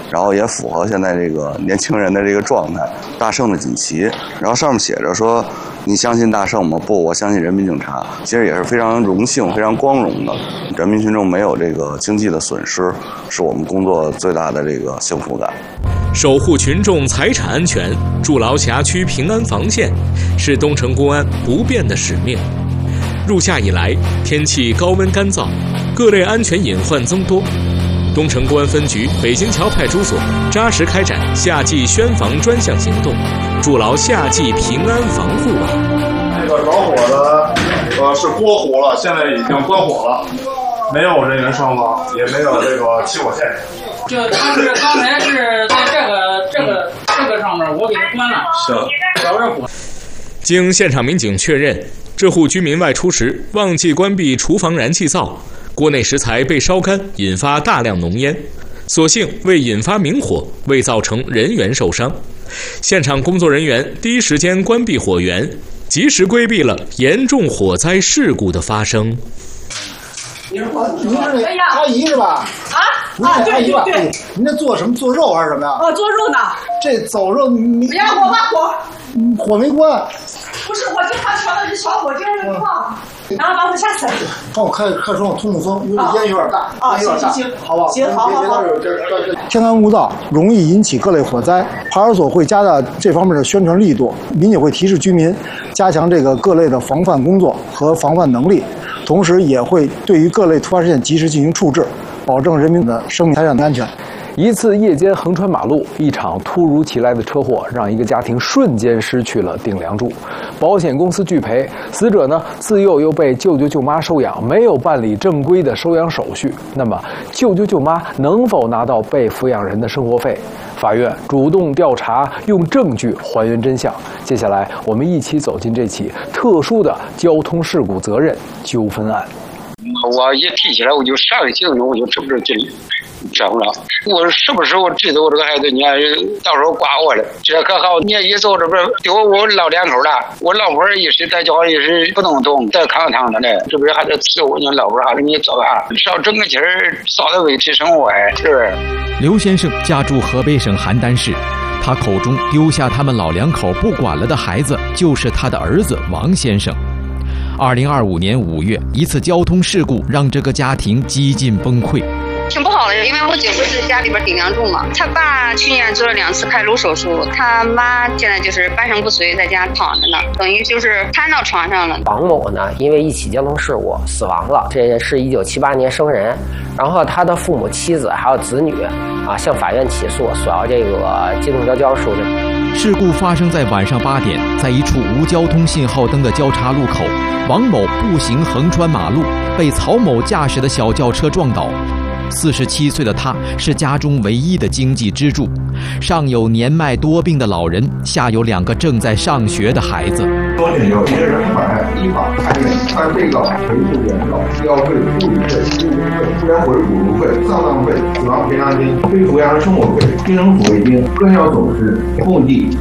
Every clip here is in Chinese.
然后也符合现在这个年轻人的这个状态。大圣的锦旗，然后上面写着说：“你相信大圣吗？不，我相信人民警察。”其实也是非常荣幸、非常光荣的。人民群众没有这个经济的损失，是我们工作最大的这个幸福感。 守护群众财产安全，筑牢辖区平安防线，是东城公安不变的使命。入夏以来，天气高温干燥，各类安全隐患增多。东城公安分局北京桥派出所扎实开展夏季宣防专项行动，筑牢夏季平安防护网。 这个着火的是锅糊了，现在已经关火了，没有人员伤亡，也没有这个起火现场。 就他是刚才是在这个上面，我给他关了，小热火。 经现场民警确认，这户居民外出时忘记关闭厨房燃气灶，锅内食材被烧干，引发大量浓烟，所幸未引发明火，未造成人员受伤。现场工作人员第一时间关闭火源，及时规避了严重火灾事故的发生。 您是阿姨是吧？对阿姨吧？对，您这做什么？做肉还是什么呀？ 做肉呢。 这走肉你不要我把火没关。 不是，我经常调的是小火劲儿放，然后把它下水。 帮我开窗通通风，因为烟有点大。行，好吧。 行，好。 天干物燥，容易引起各类火灾。派出所会加大这方面的宣传力度，民警会提示居民加强这个各类的防范工作和防范能力，同时也会对于各类突发事件及时进行处置，保证人民的生命财产的安全。 一次夜间横穿马路，一场突如其来的车祸让一个家庭瞬间失去了顶梁柱，保险公司拒赔，死者呢自幼又被舅舅舅妈收养，没有办理正规的收养手续，那么舅舅舅妈能否拿到被抚养人的生活费？法院主动调查，用证据还原真相。接下来我们一起走进这起特殊的交通事故责任纠纷案。 我一提起来我就上来劲，我就止不住劲，整了。我是不是我知道我这个孩子，你看到时候刮我了，这可好，你一走这不是丢我老两口了，我老婆也是在家也是不能动，在炕上的嘞，这不是还得伺候你老婆还是你走啊，少挣个钱少得维持生活哎，是不是？ 刘先生家住河北省邯郸市，他口中丢下他们老两口不管了的孩子，就是他的儿子王先生。2025年5月，一次交通事故让这个家庭几近崩溃。 挺不好的，因为我姐夫是家里边顶梁柱嘛，他爸去年做了2次开颅手术，他妈现在就是半身不遂，在家躺着呢，等于就是瘫到床上了。 王某呢，因为一起交通事故死亡了，这是1978年生人，然后他的父母、妻子还有子女向法院起诉，索要这个机动车交通税。 事故发生在晚上8点，在一处无交通信号灯的交叉路口，王某步行横穿马路，被曹某驾驶的小轿车撞倒。47岁的他是家中唯一的经济支柱，上有年迈多病的老人，下有2个正在上学的孩子。 说有些人依法判认按被告赔付原告医药费、护理费、医务费、追回补助费、丧葬费、死亡赔偿金、被抚养人生活费、精神抚慰金各项总值共计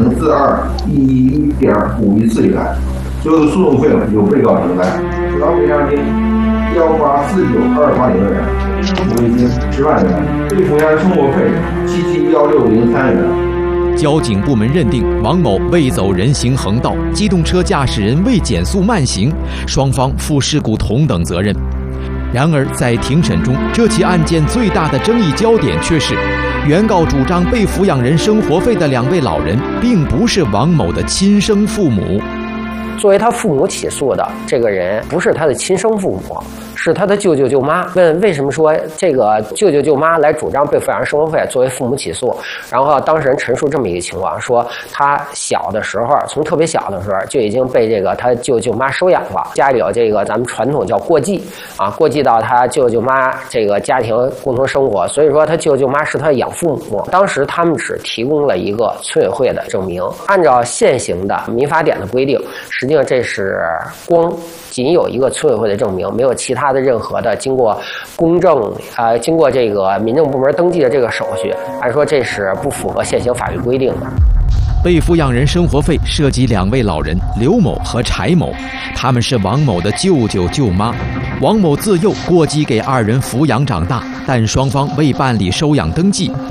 204211.514元，所有的诉讼费用由被告承担，死亡赔偿金1849280元，精神抚慰金10万元，被抚养人生活费7716003元。 交警部门认定王某未走人行横道，机动车驾驶人未减速慢行，双方负事故同等责任。然而在庭审中，这起案件最大的争议焦点却是，原告主张被抚养人生活费的2位老人并不是王某的亲生父母。 作为他父母起诉的这个人不是他的亲生父母，是他的舅舅舅妈。问为什么说这个舅舅舅妈来主张被抚养人生活费作为父母起诉？然后当事人陈述这么一个情况，说他小的时候，从特别小的时候就已经被这个他舅舅妈收养了，家里有这个咱们传统叫过继过继到他舅舅妈这个家庭共同生活，所以说他舅舅妈是他的养父母。当时他们只提供了一个村委会的证明，按照现行的民法典的规定，实际上这是仅有一个村委会的证明，没有其他的任何的经过公证经过这个民政部门登记的这个手续，按说这是不符合现行法律规定的。 被抚养人生活费涉及2位老人刘某和柴某，他们是王某的舅舅舅妈。王某自幼过继给2人抚养长大，但双方未办理收养登记，